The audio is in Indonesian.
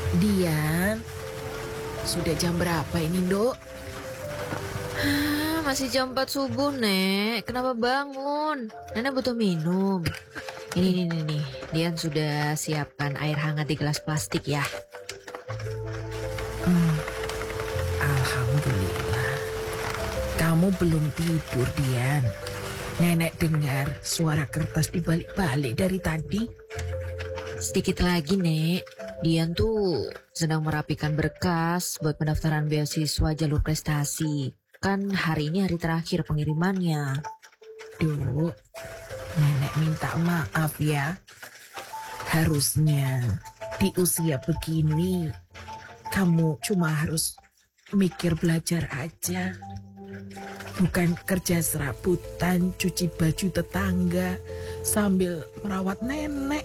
Dian, sudah jam berapa ini, Dok? Masih jam 4 subuh, Nek. Kenapa bangun? Nenek butuh minum. Ini nih. Dian sudah siapkan air hangat di gelas plastik ya. Alhamdulillah. Kamu belum tidur, Dian. Nenek dengar suara kertas dibalik-balik dari tadi. Sedikit lagi, Nek. Dian tuh sedang merapikan berkas buat pendaftaran beasiswa jalur prestasi. Kan hari ini hari terakhir pengirimannya. Dok, Nenek minta maaf ya. Harusnya di usia begini, kamu cuma harus mikir belajar aja. Bukan kerja serabutan, cuci baju tetangga, sambil merawat nenek.